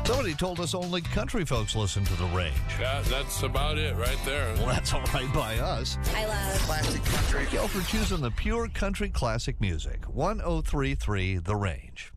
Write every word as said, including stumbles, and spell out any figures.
Somebody told us only country folks listen to The Range. Yeah, that's about it right there. Well, that's all right by us. I love classic country. Thank you all for choosing the pure country classic music. one oh three point three The Range.